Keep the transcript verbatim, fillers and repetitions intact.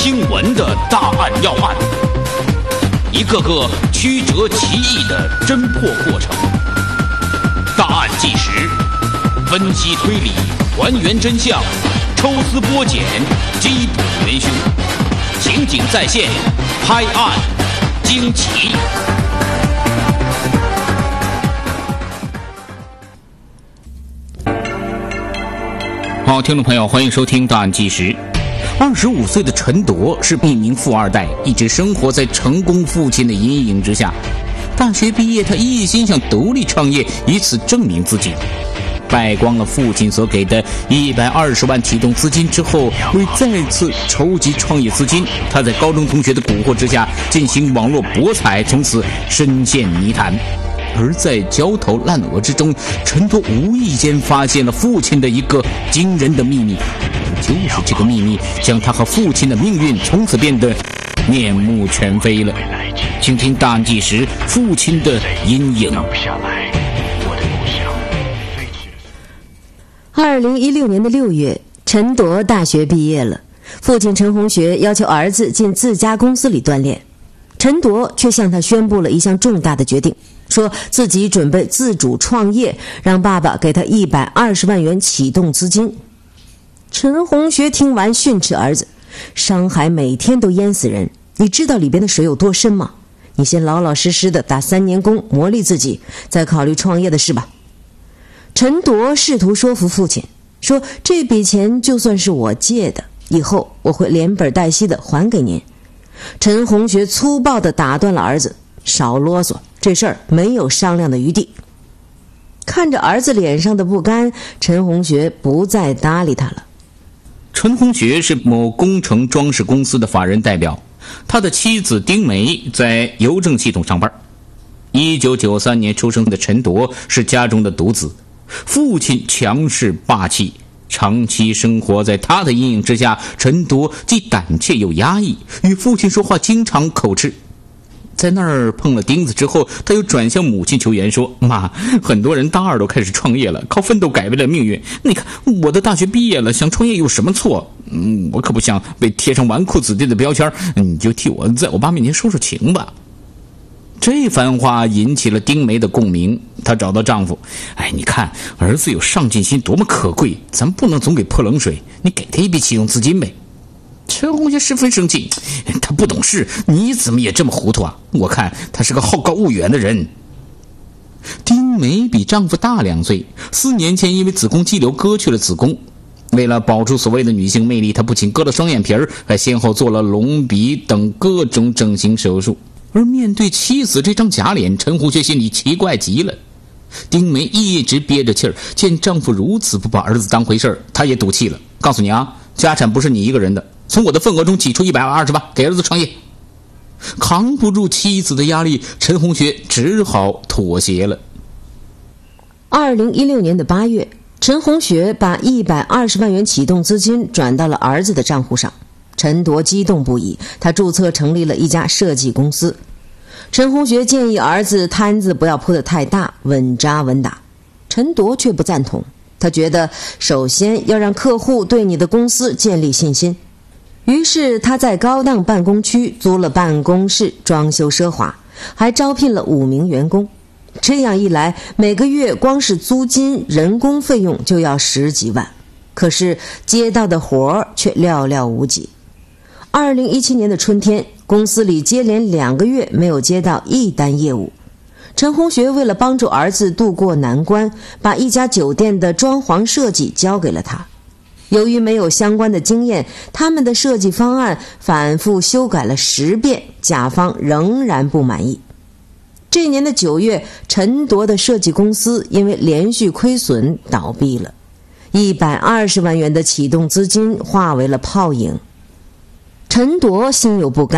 听闻的大案要案，一个个曲折奇异的侦破过程。大案纪实，分析推理，还原真相，抽丝剥茧，缉捕元凶。刑警在线，拍案惊奇。好，听众朋友，欢迎收听大案纪实。二十五岁的陈铎是一名富二代，一直生活在成功父亲的阴影之下。大学毕业，他一心想独立创业，以此证明自己。败光了父亲所给的一百二十万启动资金之后，为再次筹集创业资金，他在高中同学的蛊惑之下进行网络博彩，从此深陷泥潭。而在焦头烂额之中，陈铎无意间发现了父亲的一个惊人的秘密，就是这个秘密将他和父亲的命运从此变得面目全非了。请听大案纪实，父亲的阴影。 二零一六年的六月，陈铎大学毕业了，父亲陈洪学要求儿子进自家公司里锻炼，陈铎却向他宣布了一项重大的决定，说自己准备自主创业，让爸爸给他一百二十万元启动资金。陈洪学听完训斥儿子：商海每天都淹死人，你知道里边的水有多深吗？你先老老实实的打三年工磨砺自己，再考虑创业的事吧。陈铎试图说服父亲，说这笔钱就算是我借的，以后我会连本带息的还给您。陈洪学粗暴地打断了儿子：少啰嗦，这事儿没有商量的余地。看着儿子脸上的不甘，陈洪学不再搭理他了。 陈洪学是某工程装饰公司的法人代表，他的妻子丁梅在邮政系统上班。一九九三年出生的陈铎是家中的独子，父亲强势霸气，长期生活在他的阴影之下，陈铎既胆怯又压抑，与父亲说话经常口吃。在那儿碰了钉子之后，他又转向母亲求援，说：妈，很多人大二都开始创业了，靠奋斗改变了命运，你看我的大学毕业了，想创业有什么错？嗯，我可不想被贴上纨绔子弟的标签，你就替我在我爸面前说说情吧。这番话引起了丁梅的共鸣，她找到丈夫：哎，你看儿子有上进心多么可贵，咱不能总给泼冷水，你给他一笔启动资金呗。陈洪学十分生气，他不懂事，你怎么也这么糊涂啊？我看他是个好高骛远的人。丁梅比丈夫大两岁，四年前因为子宫肌瘤割去了子宫，为了保住所谓的女性魅力，她不仅割了双眼皮儿，还先后做了隆鼻等各种整形手术。而面对妻子这张假脸，陈洪学心里奇怪极了。丁梅一直憋着气儿，见丈夫如此不把儿子当回事儿，她也赌气了，告诉你啊，家产不是你一个人的，从我的份额中挤出一百二十万给儿子创业。扛不住妻子的压力，陈洪学只好妥协了。 二零一六年的八月，陈洪学把一百二十万元启动资金转到了儿子的账户上。陈铎激动不已，他注册成立了一家设计公司。陈洪学建议儿子摊子不要铺得太大，稳扎稳打。陈铎却不赞同，他觉得首先要让客户对你的公司建立信心。于是他在高档办公区租了办公室，装修奢华，还招聘了五名员工。这样一来，每个月光是租金、人工费用就要十几万，可是接到的活儿却寥寥无几。二零一七年的春天，公司里接连两个月没有接到一单业务。陈洪学为了帮助儿子渡过难关，把一家酒店的装潢设计交给了他。由于没有相关的经验，他们的设计方案反复修改了十遍，甲方仍然不满意。这年的九月，陈铎的设计公司因为连续亏损倒闭了，一百二十万元的启动资金化为了泡影。陈铎心有不甘，